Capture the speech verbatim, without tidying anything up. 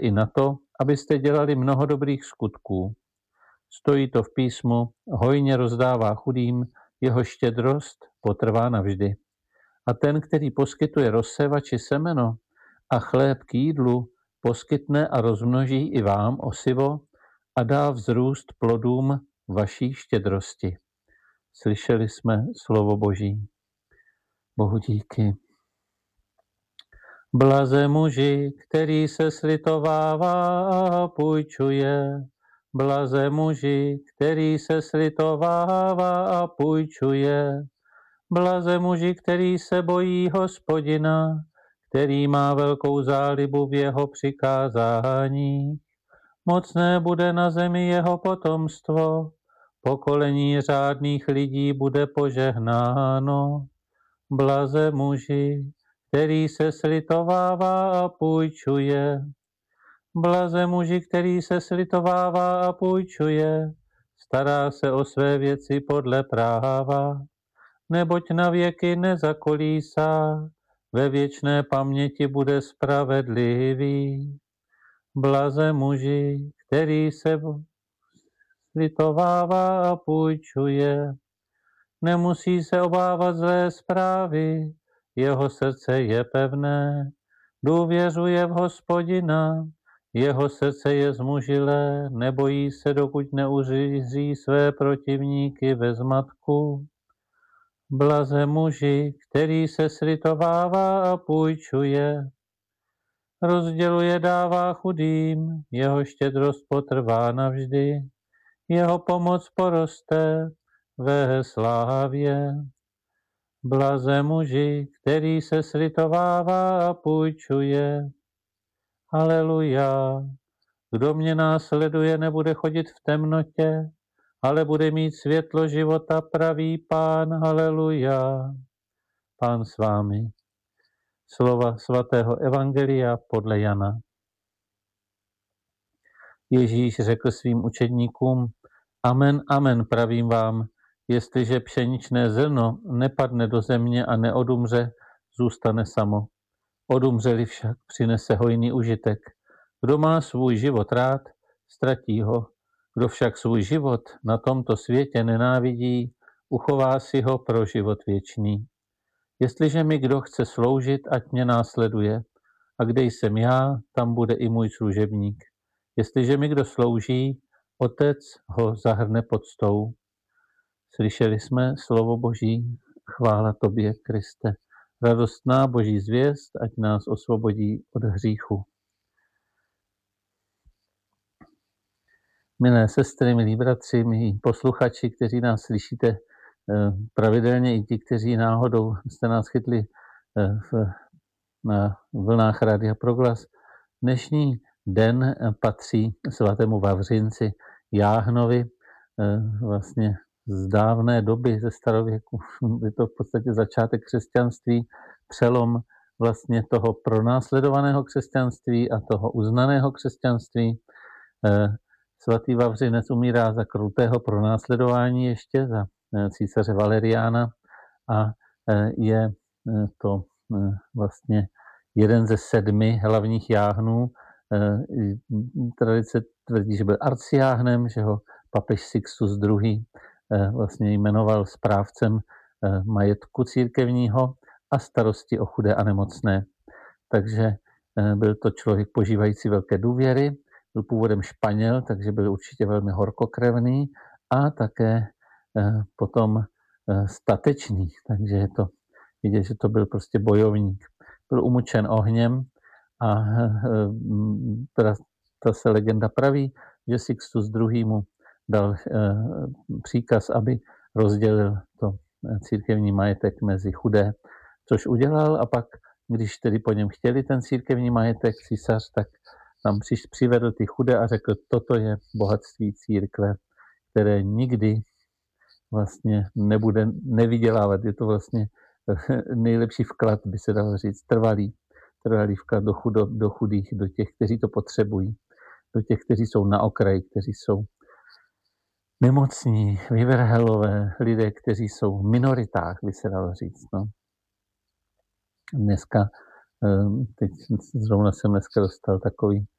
i na to, abyste dělali mnoho dobrých skutků. Stojí to v písmu, hojně rozdává chudým, jeho štědrost potrvá navždy. A ten, který poskytuje rozsévači semeno a chléb k jídlu, poskytne a rozmnoží i vám osivo a dá vzrůst plodům vaší štědrosti. Slyšeli jsme slovo Boží. Bohu díky. Blaze muži, který se slitovává a půjčuje. Blaze muži, který se slitovává a půjčuje. Blaze muži, který se bojí Hospodina, který má velkou zálibu v jeho přikázání. Mocné bude na zemi jeho potomstvo, pokolení řádných lidí bude požehnáno. Blaze muži, který se slitovává a půjčuje. Blaze muži, který se slitovává a půjčuje, stará se o své věci podle práva, neboť na věky nezakolísá, ve věčné paměti bude spravedlivý. Blaze muži, který se slitovává a půjčuje, nemusí se obávat zlé zprávy, jeho srdce je pevné, důvěřuje v Hospodina, jeho srdce je zmužilé, nebojí se, dokud neuřízí své protivníky ve zmatku. Blaze muži, který se slitovává a půjčuje, rozděluje, dává chudým, jeho štědrost potrvá navždy, jeho pomoc poroste ve slávě. Blaze muži, který se slitovává a půjčuje. Haleluja. Kdo mě následuje, nebude chodit v temnotě, ale bude mít světlo života, pravý Pán. Haleluja. Pán s vámi. Slova svatého evangelia podle Jana. Ježíš řekl svým učedníkům: Amen, amen, pravím vám, jestliže pšeničné zrno nepadne do země a neodumře, zůstane samo. Odumřeli však, přinese hojný užitek. Kdo má svůj život rád, ztratí ho. Kdo však svůj život na tomto světě nenávidí, uchová si ho pro život věčný. Jestliže mi kdo chce sloužit, ať mě následuje. A kde jsem já, tam bude i můj služebník. Jestliže mi kdo slouží, Otec ho zahrne pod stou. Slyšeli jsme slovo Boží, chvála tobě, Kriste. Radostná Boží zvěst, ať nás osvobodí od hříchu. Milé sestry, milí bratři, milí posluchači, kteří nás slyšíte pravidelně, i ti, kteří náhodou jste nás chytli v, na vlnách Rádia Proglas. Dnešní den patří svatému Vavřinci Jáhnovi, vlastně z dávné doby, ze starověku. Je to v podstatě začátek křesťanství, přelom vlastně toho pronásledovaného křesťanství a toho uznaného křesťanství. Svatý Vavřinec umírá za krutého pronásledování ještě, za císaře Valeriána, a je to vlastně jeden ze sedmi hlavních jáhnů. Tradice tvrdí, že byl arcijáhnem, že ho papež Sixtus druhý. vlastně jmenoval správcem majetku církevního a starosti o chudé a nemocné. Takže byl to člověk požívající velké důvěry, byl původem Španěl, takže byl určitě velmi horkokrevný a také potom statečný, takže je to vidět, že to byl prostě bojovník. Byl umučen ohněm a teda ta se legenda praví, že Sixtus druhý. mu dal příkaz, aby rozdělil to církevní majetek mezi chudé, což udělal, a pak, když tedy po něm chtěli ten církevní majetek císař, tak tam přivedl ty chudé a řekl, toto je bohatství církve, které nikdy vlastně nebude nevydělávat. Je to vlastně nejlepší vklad, by se dalo říct, trvalý, trvalý vklad do, chudo, do chudých, do těch, kteří to potřebují, do těch, kteří jsou na okraji, kteří jsou nemocní, vyvrhelové, lidé, kteří jsou v minoritách, by se dalo říct. No. Dneska, teď zrovna jsem dneska dostal takový